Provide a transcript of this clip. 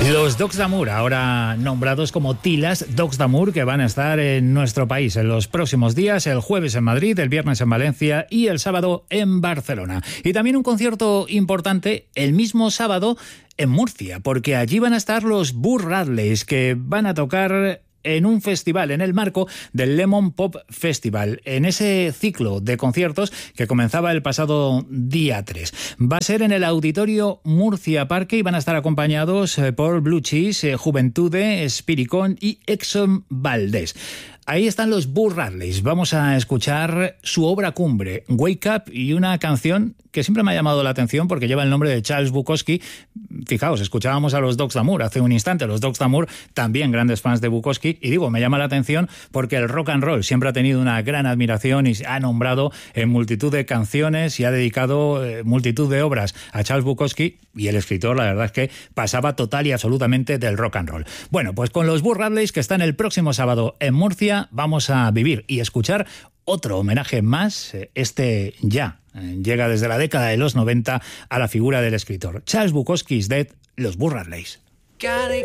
Los Dogs d'Amour, ahora nombrados como Tilas Dogs d'Amour, que van a estar en nuestro país en los próximos días, el jueves en Madrid, el viernes en Valencia y el sábado en Barcelona. Y también un concierto importante el mismo sábado en Murcia, porque allí van a estar los Burr Radleys, que van a tocar en un festival, en el marco del Lemon Pop Festival, en ese ciclo de conciertos que comenzaba el pasado día 3. Va a ser en el Auditorio Murcia Parque y van a estar acompañados por Blue Cheese, Juventude, Spiricón y Exxon Valdés. Ahí están los Burr Radleys. Vamos a escuchar su obra cumbre, Wake Up, y una canción que siempre me ha llamado la atención porque lleva el nombre de Charles Bukowski. Fijaos, escuchábamos a los Dogs d'Amour hace un instante. Los Dogs d'Amour, también grandes fans de Bukowski. Y digo, me llama la atención porque el rock and roll siempre ha tenido una gran admiración y ha nombrado en multitud de canciones y ha dedicado multitud de obras a Charles Bukowski. Y el escritor, la verdad es que pasaba total y absolutamente del rock and roll. Bueno, pues con los Burr Radleys, que están el próximo sábado en Murcia, vamos a vivir y escuchar otro homenaje más. Este ya llega desde la década de los 90 a la figura del escritor. Charles Bukowski is dead, los Burr Radleys. Gotta